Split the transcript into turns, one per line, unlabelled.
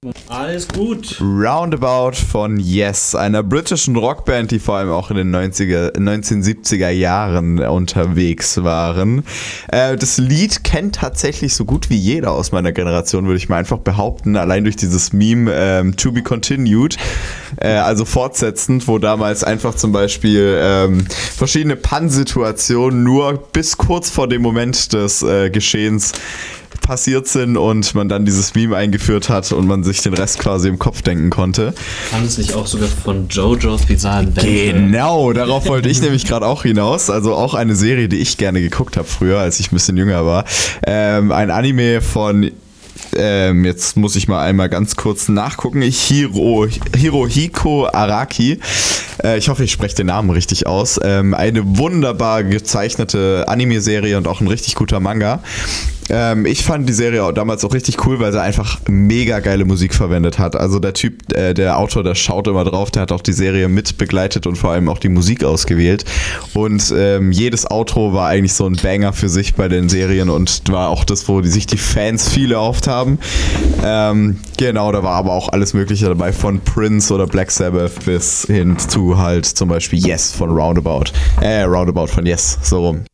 Alles gut.
Roundabout von Yes, einer britischen Rockband, die vor allem auch in den 1970er Jahren unterwegs waren. Das Lied kennt tatsächlich so gut wie jeder aus meiner Generation, würde ich mal einfach behaupten, allein durch dieses Meme To Be Continued, also fortsetzend, wo damals einfach zum Beispiel verschiedene Pannsituationen nur bis kurz vor dem Moment des Geschehens passiert sind und man dann dieses Meme eingeführt hat und man sich den Rest quasi im Kopf denken konnte.
Kam es nicht auch sogar von JoJo's Bizarre Adventure?
Genau, darauf wollte ich nämlich gerade auch hinaus. Also auch eine Serie, die ich gerne geguckt habe früher, als ich ein bisschen jünger war. Ein Anime von jetzt muss ich mal einmal ganz kurz nachgucken. Hirohiko Araki. Ich hoffe, ich spreche den Namen richtig aus. Eine wunderbar gezeichnete Anime-Serie und auch ein richtig guter Manga. Ich fand die Serie damals auch richtig cool, weil sie einfach mega geile Musik verwendet hat. Also der Typ, der Autor, der schaut immer drauf, der hat auch die Serie mit begleitet und vor allem auch die Musik ausgewählt. Und jedes Outro war eigentlich so ein Banger für sich bei den Serien und war auch das, wo sich die Fans viel erhofft haben. Genau, da war aber auch alles Mögliche dabei, von Prince oder Black Sabbath bis hin zu halt zum Beispiel Yes von Roundabout. Roundabout von Yes, so rum.